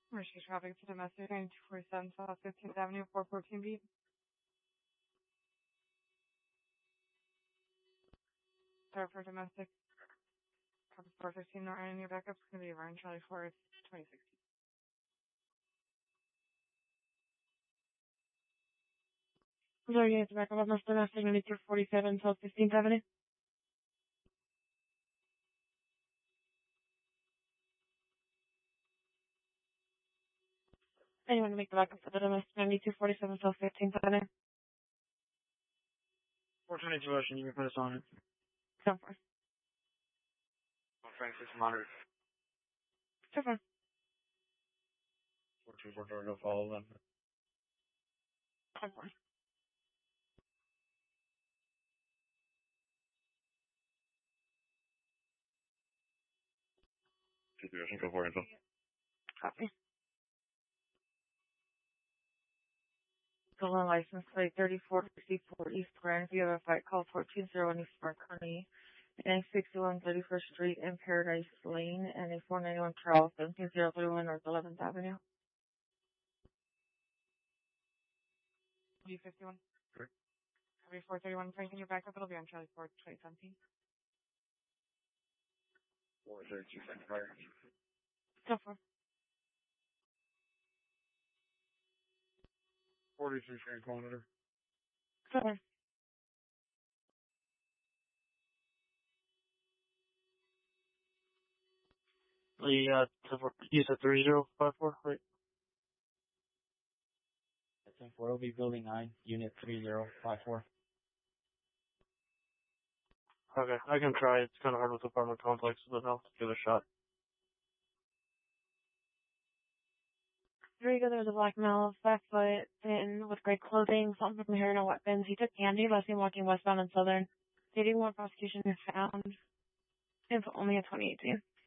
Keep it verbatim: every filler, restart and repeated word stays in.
Mercy traffic to domestic nine two four seven South fifteenth Avenue, four fourteen B. Sorry for domestic. Copy four fifteen, not running your backups. It's going to be Ryan Charlie four, it's twenty sixteen. Sorry, it's back up on domestic ninety-two forty-seven South fifteenth Avenue. Anyone to make the backup for the domestic ninety-two forty-seven South fifteenth Avenue? four twenty-two Ocean, you can put us on it. So far. one Francis Monitor. So far. four two four four, go follow them. So far. two three Ocean, go for info. Copy. Stolen license plate thirty-four sixty-four East Grand. If you have a fight, call fourteen oh one East Marconi. And sixty-one thirty-first Street and Paradise Lane, and a four ninety-one Charles, seventeen oh thirty-one North eleventh Avenue. G fifty-one. Correct. Copy four thirty-one. Frank, can you back up? It'll be on Charlie four, twenty seventeen. four thirty-two, Frank Fire. So far. forty-three, Frank Monitor. So far. The, uh, you said three zero five four, right? ten four, it'll be building nine, unit three zero five four. Okay, I can try. It's kind of hard with apartment complex, but I'll give it a shot. There you go. There's a black male, back foot, in with gray clothing, something from hair, no weapons. He took candy, last seen walking westbound and southern. Dating one prosecution is found. Info only a twenty eighteen.